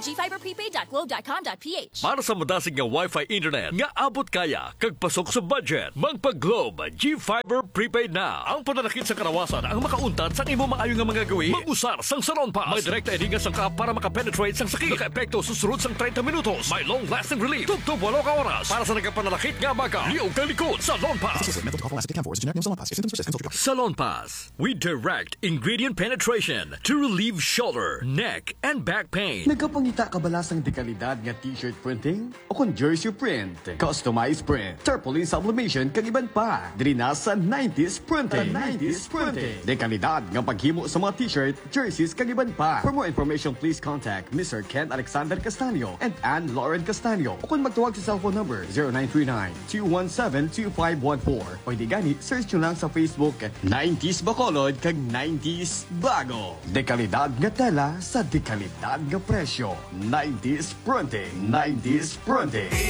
gfiberprepaid.globe.com.ph. Para sa madasig nga Wi-Fi internet nga abot kaya kag pasok sa budget, magpa-Globe G-Fiber Prepaid na. Ang pananakit sa karawasan ang makauntat sa imo maayo nga mga gawi. Mag-usar sang Salon Pass. May direkta edinga sang ka para makapenetrate sang sakit. Naka-epekto susunod sang 30 minutos. May long-lasting relief. Tugtog 8 ka oras. Para sa nagpananakit nga baka. Liog kang likod. Salon Pass. Salon Pass. We direct ingredient penetration to relieve shoulder, neck, and back pain. Nagkapangita ka bala sang dekalidad nga t-shirt printing? O kung jersey print, customized print, tarpaulin sublimation kag iban pa. Diri na sa 90s Printing. 90s Printing. Dekalidad nga paghimo sa mga t-shirt, jerseys kag iban pa. For more information, please contact Mr. Ken Alexander Castaño and Ann Lauren Castaño. O kung magtuwag sa cellphone number 0939-217-2514. O di gani, search nyo lang sa Facebook 90s Bacolod kag 90s Bago. Dekalidad nga tela sa dekalidad nga presyo. 90s Printing. 90s Printing.